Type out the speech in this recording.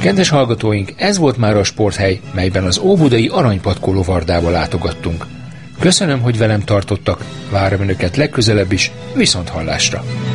Kedves hallgatóink, ez volt már a Sporthely, melyben az óbudai Aranypatkó lovardába látogattunk. Köszönöm, hogy velem tartottak, várom önöket legközelebb is, viszonthallásra!